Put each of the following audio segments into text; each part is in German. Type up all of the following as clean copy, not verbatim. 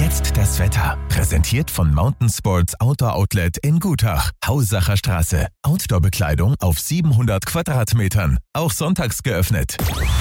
Jetzt das Wetter. Präsentiert von Mountain Sports Outdoor Outlet in Gutach. Haussacher Straße. Outdoor-Bekleidung auf 700 Quadratmetern. Auch sonntags geöffnet.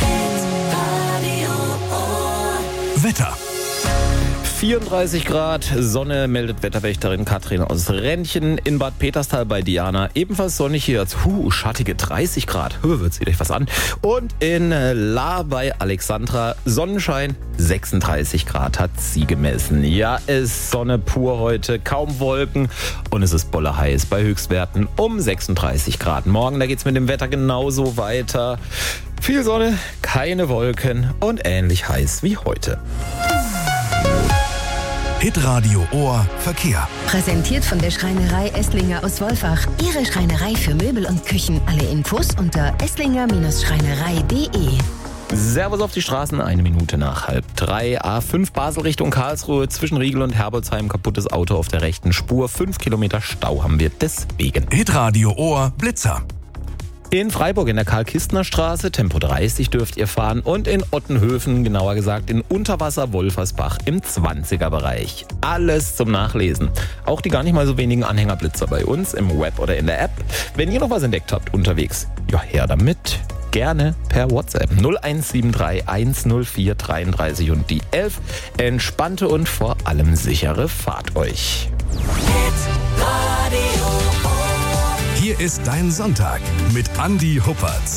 Wetter. 34 Grad, Sonne, meldet Wetterwächterin Katrin aus Rennchen. In Bad Peterstal bei Diana ebenfalls sonnig hier als schattige 30 Grad. Zieht euch was an. Und in La bei Alexandra Sonnenschein, 36 Grad hat sie gemessen. Ja, es ist Sonne pur heute, kaum Wolken und es ist bolle heiß bei Höchstwerten um 36 Grad. Morgen, da geht's mit dem Wetter genauso weiter. Viel Sonne, keine Wolken und ähnlich heiß wie heute. Hitradio Ohr Verkehr. Präsentiert von der Schreinerei Esslinger aus Wolfach. Ihre Schreinerei für Möbel und Küchen. Alle Infos unter esslinger-schreinerei.de. Servus auf die Straßen, 1 Minute nach 2:30. A5 Basel Richtung Karlsruhe, zwischen Riegel und Herbolzheim, kaputtes Auto auf der rechten Spur. 5 Kilometer Stau haben wir deswegen. Hitradio Ohr Blitzer. In Freiburg in der Karl-Kistner-Straße, Tempo 30 dürft ihr fahren. Und in Ottenhöfen, genauer gesagt in Unterwasser-Wolfersbach im 20er-Bereich. Alles zum Nachlesen. Auch die gar nicht mal so wenigen Anhängerblitzer bei uns im Web oder in der App. Wenn ihr noch was entdeckt habt unterwegs, ja, her damit. Gerne per WhatsApp 0173 104 33 und die 11. Entspannte und vor allem sichere Fahrt euch. Hier ist dein Sonntag mit Andi Huppertz.